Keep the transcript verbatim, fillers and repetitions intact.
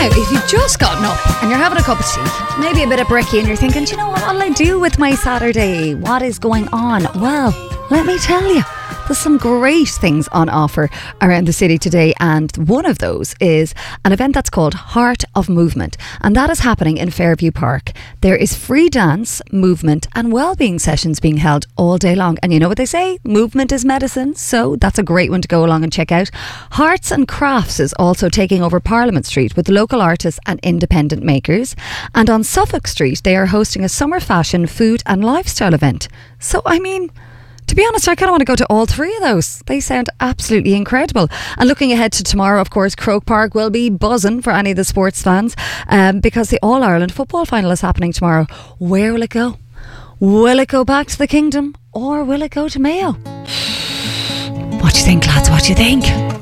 Now, if you've just gotten up and you're having a cup of tea, maybe a bit of brekkie, and you're thinking, do you know what, what'll I do with my Saturday? What is going on? Well, let me tell you. There's some great things on offer around the city today, and one of those is an event that's called Heart of Movement, and that is happening in Fairview Park. There is free dance, movement and wellbeing sessions being held all day long, and you know what they say, movement is medicine, so that's a great one to go along and check out. Hearts and Crafts is also taking over Parliament Street with local artists and independent makers, and on Suffolk Street they are hosting a summer fashion, food and lifestyle event. So I mean, to be honest, I kind of want to go to all three of those. They sound absolutely incredible. And looking ahead to tomorrow, of course, Croke Park will be buzzing for any of the sports fans um, because the All-Ireland football final is happening tomorrow. Where will it go? Will it go back to the Kingdom or will it go to Mayo? What do you think, lads? What do you think?